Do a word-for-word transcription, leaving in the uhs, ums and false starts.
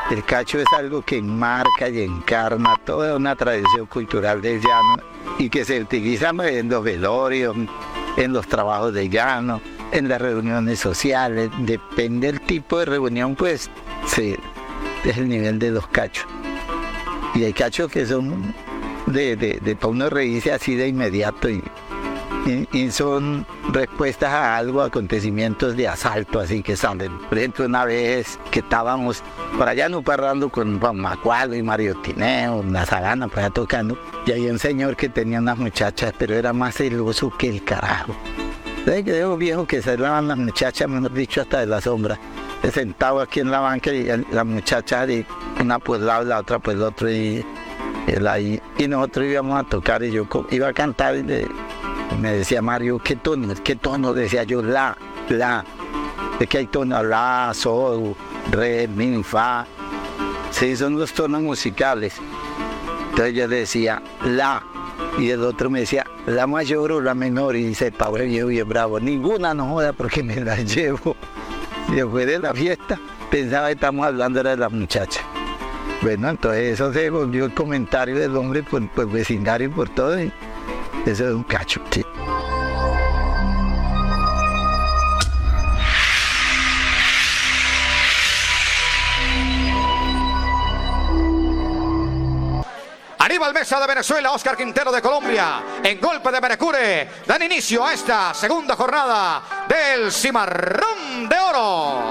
El cacho es algo que enmarca y encarna toda una tradición cultural del llano y que se utiliza en los velorios, en los trabajos de llano, en las reuniones sociales. Depende del tipo de reunión, pues sí, es el nivel de los cachos. Y hay cachos que son de, de, de para uno reírse así de inmediato y, y, y son respuestas a algo, acontecimientos de asalto así que salen. Por ejemplo, una vez que estábamos por allá no parrando con Juan Macualo y Mario Tineo, la Sabana, por allá tocando, y había un señor que tenía unas muchachas, pero era más celoso que el carajo. ¿Sabes que esos viejos que se lavan las muchachas, mejor dicho, hasta de la sombra? Sentado aquí en la banca y la muchacha, una por el lado y la otra por el otro, y, él ahí, y nosotros íbamos a tocar y yo iba a cantar y, le, y me decía Mario, ¿qué tono? ¿Qué tono? Decía yo, la, la. Es que hay tonos, la, sol, re, mi, fa. Sí, son los tonos musicales. Entonces yo decía, la. Y el otro me decía, la mayor o la menor. Y dice, pobre viejo bien bravo, ninguna no joda porque me la llevo. Y después de la fiesta, pensaba que estamos hablando de la muchacha. Bueno, entonces eso se volvió el comentario del hombre por, por vecindario y por todo. Y eso es un cacho, sí. Aníbal Mesa de Venezuela, Oscar Quintero de Colombia, en golpe de Berecure, dan inicio a esta segunda jornada del Cimarrón de Oro.